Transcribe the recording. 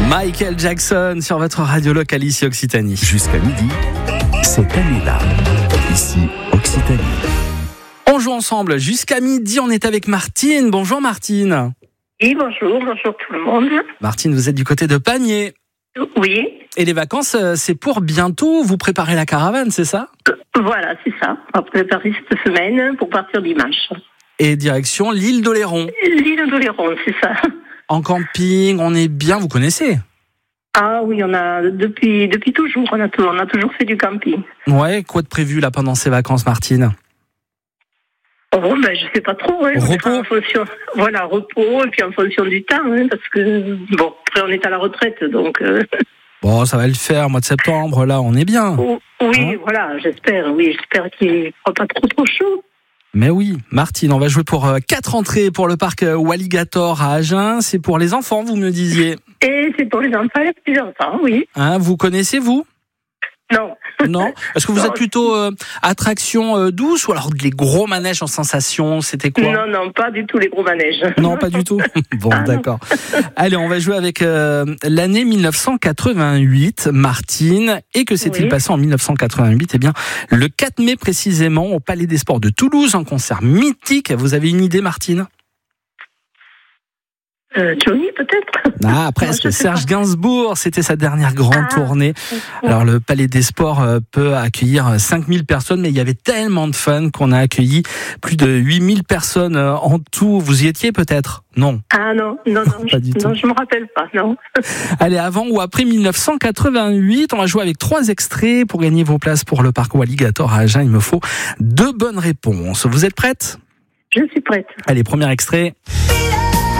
Michael Jackson sur votre radio locale ici Occitanie. Jusqu'à midi, cette année-là, ici Occitanie. On joue ensemble jusqu'à midi, on est avec Martine. Bonjour Martine. Oui, bonjour tout le monde. Martine, vous êtes du côté de Pamiers. Oui. Et les vacances, c'est pour bientôt. Vous préparez la caravane, c'est ça ? Voilà, c'est ça. On va préparer cette semaine pour partir dimanche. Et direction l'île d'Oléron. L'île d'Oléron, c'est ça. En camping, on est bien, vous connaissez ? Ah oui, on a depuis toujours, on a toujours fait du camping. Ouais, quoi de prévu là pendant ces vacances, Martine ? Oh, ben, je sais pas trop. Hein. Repos. Repos, et puis en fonction du temps, hein, parce que, bon, après on est à la retraite, donc... Bon, ça va le faire, mois de septembre, là, on est bien. Oui, hein, voilà, j'espère qu'il ne fera pas trop chaud. Mais oui, Martine, on va jouer pour 4 entrées pour le parc Walligator à Agen. C'est pour les enfants, vous me disiez. Et c'est pour les enfants et les petits-enfants, oui. Hein, vous connaissez, vous ? Non. Non. Est-ce que vous êtes plutôt attraction douce ou alors les gros manèges en sensation ? C'était quoi ? Non, pas du tout les gros manèges. Non, pas du tout. Bon, d'accord. Allez, on va jouer avec l'année 1988, Martine. Et que s'est-il passé en 1988 ? Eh bien, le 4 mai précisément, au Palais des Sports de Toulouse, un concert mythique. Vous avez une idée, Martine ? Johnny, peut-être ? Ah, presque. Serge Gainsbourg, c'était sa dernière grande tournée. Alors, le Palais des Sports peut accueillir 5000 personnes, mais il y avait tellement de fans qu'on a accueilli plus de 8000 personnes en tout. Vous y étiez peut-être ? Non. Ah non, Pas du tout. Non, je me rappelle pas, non. Allez, avant ou après 1988, on va jouer avec 3 extraits pour gagner vos places pour le parc Walligator à Agen. Il me faut 2 bonnes réponses. Vous êtes prête ? Je suis prête. Allez, premier extrait.